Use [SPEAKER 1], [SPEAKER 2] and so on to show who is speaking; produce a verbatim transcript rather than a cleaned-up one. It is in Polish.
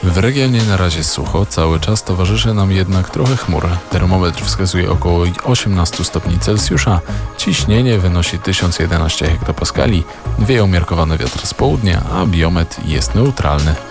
[SPEAKER 1] W regionie na razie sucho, cały czas towarzyszy nam jednak trochę chmur. Termometr wskazuje około osiemnaście stopni Celsjusza, ciśnienie wynosi tysiąc jedenaście hektopaskali, wieje umiarkowany wiatr z południa, a biometr jest neutralny.